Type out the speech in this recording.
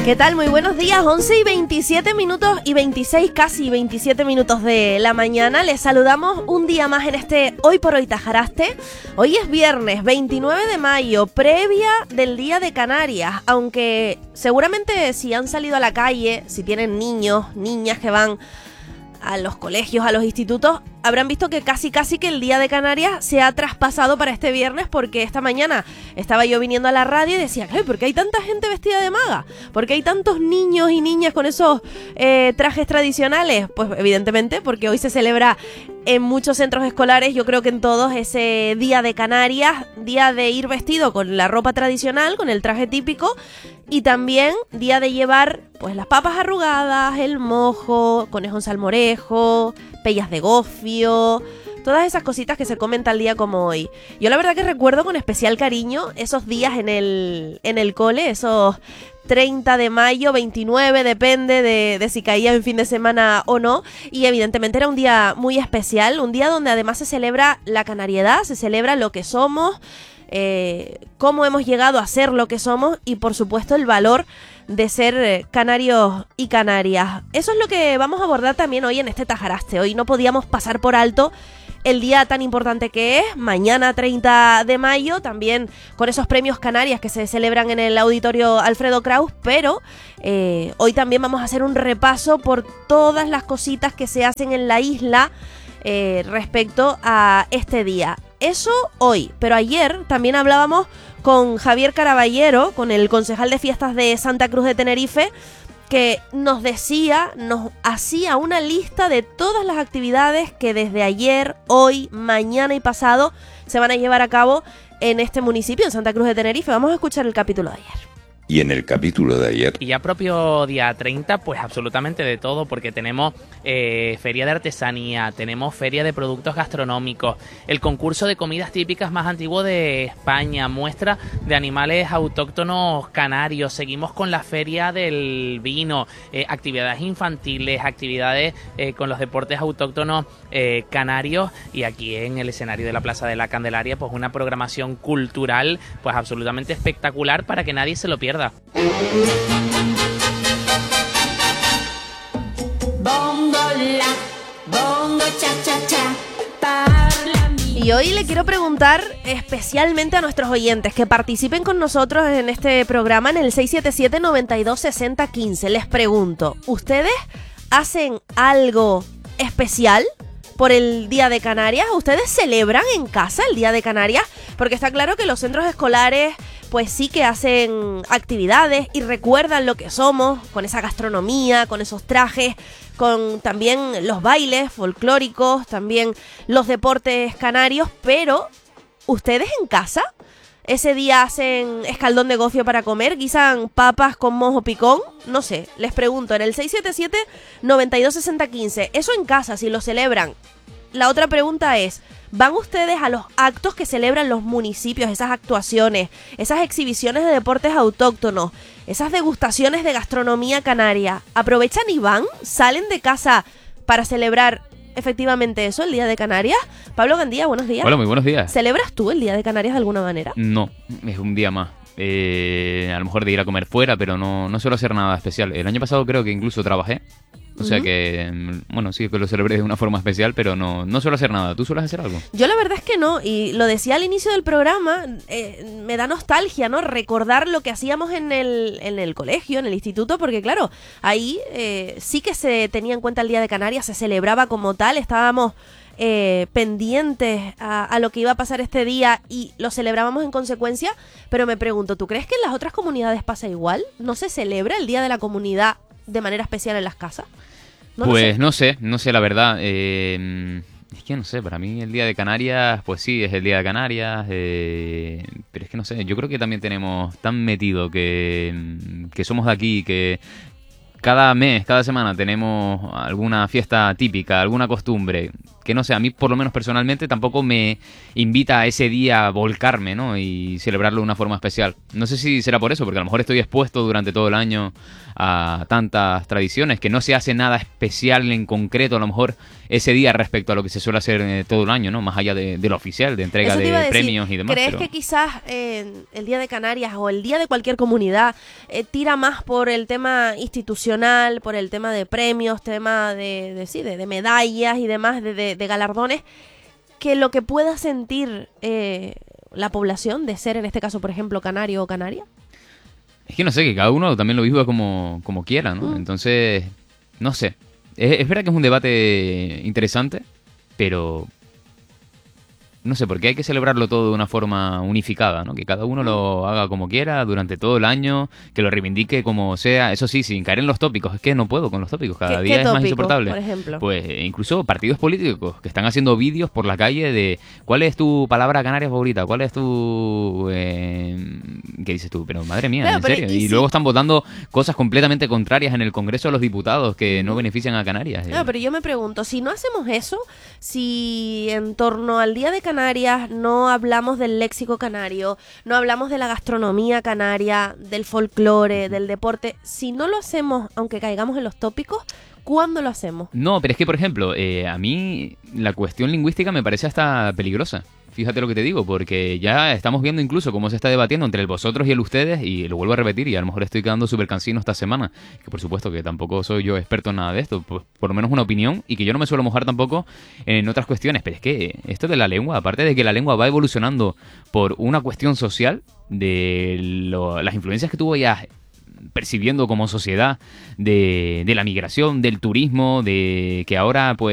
¿Qué tal? Muy buenos días, 11 y 27 minutos y 26, casi 27 minutos de la mañana. Les saludamos un día más en este Hoy por Hoy Tajaraste. Hoy es viernes 29 de mayo, previa del Día de Canarias. Aunque seguramente si han salido a la calle, si tienen niños, niñas que van a los colegios, a los institutos, habrán visto que casi que el Día de Canarias se ha traspasado para este viernes, porque esta mañana estaba yo viniendo a la radio y decía, claro, ¿por qué hay tanta gente vestida de maga? ¿Por qué hay tantos niños y niñas con esos trajes tradicionales? Pues evidentemente porque hoy se celebra en muchos centros escolares, yo creo que en todos, ese Día de Canarias, día de ir vestido con la ropa tradicional, con el traje típico, y también día de llevar pues las papas arrugadas, el mojo, conejo en salmorejo, pellas de gofio, todas esas cositas que se comen tal día como hoy. Yo la verdad que recuerdo con especial cariño esos días en el cole, esos 30 de mayo, 29, depende de si caía en fin de semana o no, y evidentemente era un día muy especial, un día donde además se celebra la canariedad, se celebra lo que somos, cómo hemos llegado a ser lo que somos y por supuesto el valor de ser canarios y canarias. Eso es lo que vamos a abordar también hoy en este Tajaraste. Hoy no podíamos pasar por alto el día tan importante que es, mañana 30 de mayo, también con esos premios Canarias que se celebran en el auditorio Alfredo Kraus, pero hoy también vamos a hacer un repaso por todas las cositas que se hacen en la isla respecto a este día. Eso hoy, pero ayer también hablábamos con Javier Caraballero, con el concejal de fiestas de Santa Cruz de Tenerife, que nos hacía una lista de todas las actividades que desde ayer, hoy, mañana y pasado se van a llevar a cabo en este municipio, en Santa Cruz de Tenerife. Vamos a escuchar el capítulo de ayer. Y en el capítulo de ayer. Y ya propio día 30, pues absolutamente de todo, porque tenemos feria de artesanía, tenemos feria de productos gastronómicos, el concurso de comidas típicas más antiguo de España, muestra de animales autóctonos canarios, seguimos con la feria del vino, actividades infantiles, actividades con los deportes autóctonos canarios, y aquí en el escenario de la Plaza de la Candelaria, pues una programación cultural pues absolutamente espectacular para que nadie se lo pierda. Y hoy le quiero preguntar especialmente a nuestros oyentes que participen con nosotros en este programa en el 677-926015. Les pregunto, ¿ustedes hacen algo especial por el Día de Canarias? ¿Ustedes celebran en casa el Día de Canarias? Porque está claro que los centros escolares pues sí que hacen actividades y recuerdan lo que somos, con esa gastronomía, con esos trajes, con también los bailes folclóricos, también los deportes canarios, pero ¿ustedes en casa ese día hacen escaldón de gofio para comer, guisan papas con mojo picón? No sé, les pregunto en el 677-926015, eso en casa, si lo celebran. La otra pregunta es, ¿van ustedes a los actos que celebran los municipios, esas actuaciones, esas exhibiciones de deportes autóctonos, esas degustaciones de gastronomía canaria? ¿Aprovechan y van? ¿Salen de casa para celebrar efectivamente eso, el Día de Canarias? Pablo Gandía, buenos días. Hola, muy buenos días. ¿Celebras tú el Día de Canarias de alguna manera? No, es un día más. A lo mejor de ir a comer fuera, pero no suelo hacer nada especial. El año pasado creo que incluso trabajé. O sea que, bueno, sí que lo celebré de una forma especial, pero no suelo hacer nada. ¿Tú sueles hacer algo? Yo la verdad es que no, y lo decía al inicio del programa, me da nostalgia, ¿no? Recordar lo que hacíamos en el colegio, en el instituto, porque claro, ahí sí que se tenía en cuenta el Día de Canarias, se celebraba como tal, estábamos pendientes a lo que iba a pasar este día y lo celebrábamos en consecuencia, pero me pregunto, ¿tú crees que en las otras comunidades pasa igual? ¿No se celebra el Día de la Comunidad de manera especial en las casas? Pues no sé la verdad. Es que no sé, para mí el Día de Canarias, pues sí, es el Día de Canarias, pero es que no sé, yo creo que también tenemos tan metido que somos de aquí, que cada mes, cada semana tenemos alguna fiesta típica, alguna costumbre, que no sé, a mí por lo menos personalmente tampoco me invita a ese día a volcarme, ¿no? Y celebrarlo de una forma especial. No sé si será por eso, porque a lo mejor estoy expuesto durante todo el año a tantas tradiciones, que no se hace nada especial en concreto a lo mejor ese día respecto a lo que se suele hacer todo el año, ¿no? Más allá de lo oficial, de entrega Eso te iba a de decir, premios y demás. ¿crees pero... que quizás el Día de Canarias o el Día de cualquier comunidad tira más por el tema institucional, por el tema de premios, tema de medallas y demás, de galardones, que lo que pueda sentir la población de ser, en este caso, por ejemplo, canario o canaria? Es que no sé, que cada uno también lo viva como quiera, ¿no? Entonces, no sé. Es verdad que es un debate interesante, pero no sé, porque hay que celebrarlo todo de una forma unificada, ¿no? Que cada uno lo haga como quiera durante todo el año, que lo reivindique como sea. Eso sí, sin caer en los tópicos. Es que no puedo con los tópicos, cada día ¿Qué es más tópico, insoportable. por ejemplo? Pues incluso partidos políticos que están haciendo vídeos por la calle de ¿cuál es tu palabra canaria favorita? ¿Cuál es tu... ¿qué dices tú? Pero madre mía, Claro, en pero serio. ¿y Y si- luego están votando cosas completamente contrarias en el Congreso de los Diputados que no benefician a Canarias. No, pero yo me pregunto, si no hacemos eso, si en torno al Día de Canarias no hablamos del léxico canario, no hablamos de la gastronomía canaria, del folclore, del deporte, si no lo hacemos, aunque caigamos en los tópicos, ¿cuándo lo hacemos? No, pero es que, por ejemplo, a mí la cuestión lingüística me parece hasta peligrosa. Fíjate lo que te digo, porque ya estamos viendo incluso cómo se está debatiendo entre el vosotros y el ustedes, y lo vuelvo a repetir, y a lo mejor estoy quedando súper cansino esta semana, que por supuesto que tampoco soy yo experto en nada de esto, pues por lo menos una opinión, y que yo no me suelo mojar tampoco en otras cuestiones, pero es que esto de la lengua, aparte de que la lengua va evolucionando por una cuestión social, las influencias que tuvo ya percibiendo como sociedad de la migración, del turismo, de que ahora pues